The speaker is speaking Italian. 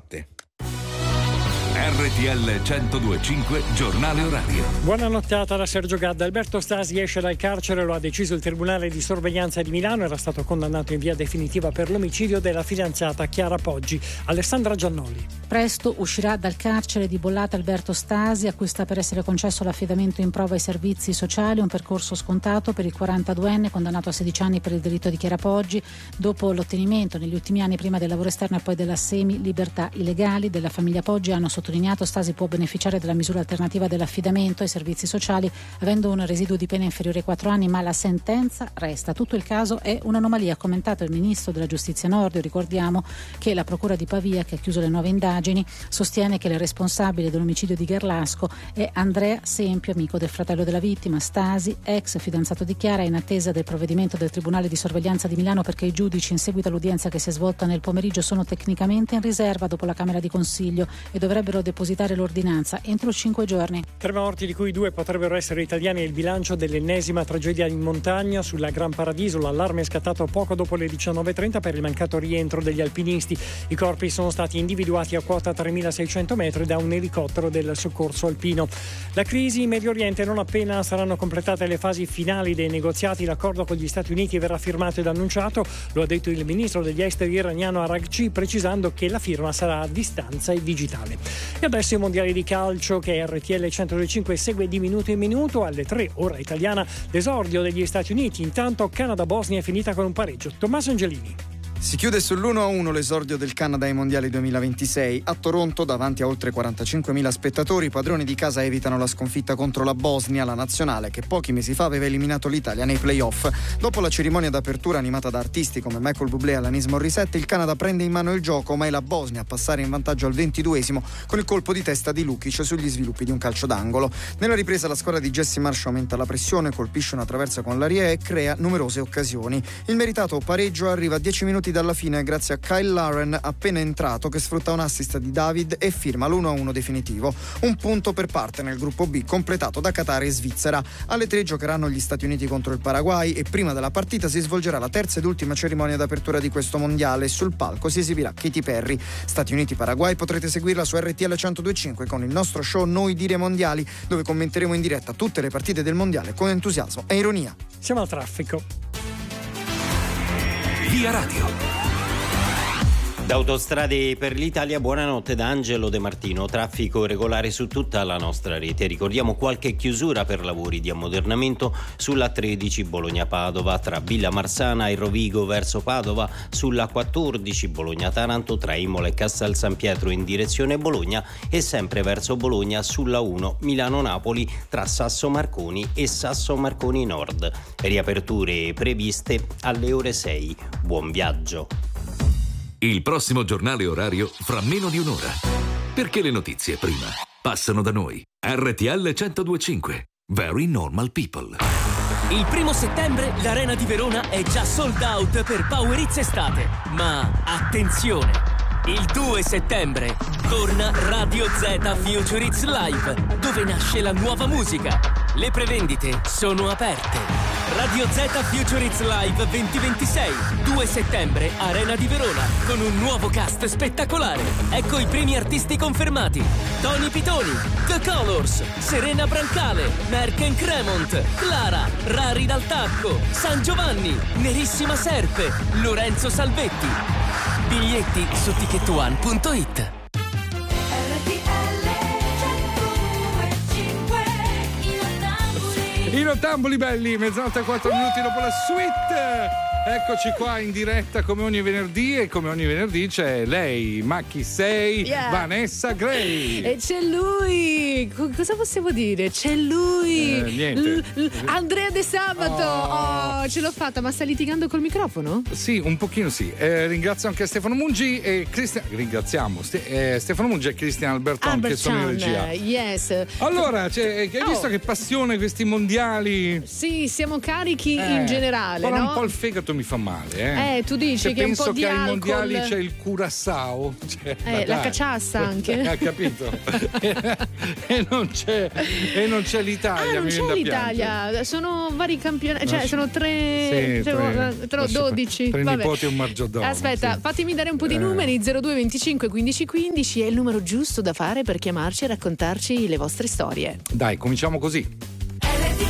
notte. RTL 102.5 Giornale Orario. Buona nottata da Sergio Gadda. Alberto Stasi esce dal carcere, lo ha deciso il Tribunale di Sorveglianza di Milano. Era stato condannato in via definitiva per l'omicidio della fidanzata Chiara Poggi. Alessandra Giannoli. Presto uscirà dal carcere di Bollate Alberto Stasi, a cui sta per essere concesso l'affidamento in prova ai servizi sociali, un percorso scontato per il 42enne condannato a 16 anni per il delitto di Chiara Poggi, dopo l'ottenimento negli ultimi anni prima del lavoro esterno e poi della semi-libertà illegali della famiglia Poggi. Hanno sottolineato Stasi può beneficiare della misura alternativa dell'affidamento ai servizi sociali avendo un residuo di pena inferiore ai 4 anni, ma la sentenza resta. Tutto il caso è un'anomalia, ha commentato il ministro della giustizia Nordio. Ricordiamo che la procura di Pavia, che ha chiuso le nuove indagini, sostiene che il responsabile dell'omicidio di Gerlasco è Andrea Sempio, amico del fratello della vittima. Stasi, ex fidanzato di Chiara, è in attesa del provvedimento del Tribunale di Sorveglianza di Milano perché i giudici, in seguito all'udienza che si è svolta nel pomeriggio, sono tecnicamente in riserva dopo la Camera di Consiglio e dovrebbero depositare l'ordinanza entro 5 giorni. 3 morti, di cui 2 potrebbero essere italiani, è il bilancio dell'ennesima tragedia in montagna sulla Gran Paradiso. L'allarme è scattato poco dopo le 19:30 per il mancato rientro degli alpinisti. I corpi sono stati individuati a quota 3.600 metri da un elicottero del soccorso alpino. La crisi in Medio Oriente: non appena saranno completate le fasi finali dei negoziati, l'accordo con gli Stati Uniti verrà firmato ed annunciato. Lo ha detto il ministro degli esteri iraniano Araghchi, precisando che la firma sarà a distanza e digitale. E adesso i mondiali di calcio che RTL 105 segue di minuto in minuto. Alle 3 ora italiana l'esordio degli Stati Uniti. Intanto Canada-Bosnia è finita con un pareggio. Tommaso Angelini. Si chiude sull'1-1 l'esordio del Canada ai mondiali 2026. A Toronto, davanti a oltre 45.000 spettatori, i padroni di casa evitano la sconfitta contro la Bosnia, la nazionale che pochi mesi fa aveva eliminato l'Italia nei play-off. Dopo la cerimonia d'apertura animata da artisti come Michael Bublé e Alanis Morissette, il Canada prende in mano il gioco, ma è la Bosnia a passare in vantaggio al 22esimo con il colpo di testa di Lukic sugli sviluppi di un calcio d'angolo. Nella ripresa la squadra di Jesse Marsh aumenta la pressione, colpisce una traversa con l'aria e crea numerose occasioni. Il meritato pareggio arriva a 10 minuti dalla fine grazie a Kyle Laren, appena entrato, che sfrutta un assist di David e firma l'1-1 definitivo. Un punto per parte nel gruppo B, completato da Qatar e Svizzera. Alle 3 giocheranno gli Stati Uniti contro il Paraguay e prima della partita si svolgerà la terza ed ultima cerimonia d'apertura di questo mondiale. Sul palco si esibirà Katy Perry. Stati Uniti-Paraguay potrete seguirla su RTL 102.5 con il nostro show Noi Dire Mondiali, dove commenteremo in diretta tutte le partite del mondiale con entusiasmo e ironia. Siamo al traffico. Via Radio. Da Autostrade per l'Italia, buonanotte da Angelo De Martino. Traffico regolare su tutta la nostra rete. Ricordiamo qualche chiusura per lavori di ammodernamento sulla 13 Bologna-Padova, tra Villa Marsana e Rovigo verso Padova, sulla 14 Bologna-Taranto, tra Imola e Castel San Pietro in direzione Bologna e sempre verso Bologna sulla 1 Milano-Napoli, tra Sasso Marconi e Sasso Marconi Nord. Riaperture previste alle ore 6. Buon viaggio. Il prossimo giornale orario fra meno di un'ora. Perché le notizie prima passano da noi. RTL 102.5. Very Normal People. Il 1° settembre l'Arena di Verona è già sold out per Power Hits Estate. Ma attenzione! Il 2 settembre torna Radio Z Future Hits Live, dove nasce la nuova musica. Le prevendite sono aperte. Radio Z Future Hits Live 2026, 2 settembre, Arena di Verona, con un nuovo cast spettacolare. Ecco i primi artisti confermati: Tony Pitoni, The Colors, Serena Brancale, Merck Cremont, Clara, Rari Dal Tacco, San Giovanni, Nerissima Serpe, Lorenzo Salvetti. Biglietti su ticketone.it. I Nottambuli belli, mezzanotte e 4 minuti dopo la suite. Eccoci qua in diretta come ogni venerdì, e come ogni venerdì c'è lei, ma chi sei? Yeah. Vanessa Gray. E c'è lui, cosa possiamo dire? C'è lui, niente. Andrea De Sabato. Oh, ce l'ho fatta, ma sta litigando col microfono? Sì, un pochino sì. Ringrazio anche Stefano Mungi e Ringraziamo Stefano Mungi e Cristian Alberton che sono in regia. Yes. Allora, hai visto che passione questi mondiali? Sì, siamo carichi in generale, Parla no? un po' il fegato molto mi fa male. Tu dici Se che un po' penso di che ai alcol... mondiali c'è il Curaçao, la cacciassa anche. Ha capito? e non c'è l'Italia. Non c'è l'Italia, sono vari campionati, cioè sono 12. 3 nipoti e un maggiordomo. Aspetta, fatemi dare un po' di numeri. 02 25 15 15 è il numero giusto da fare per chiamarci e raccontarci le vostre storie. Dai, cominciamo così.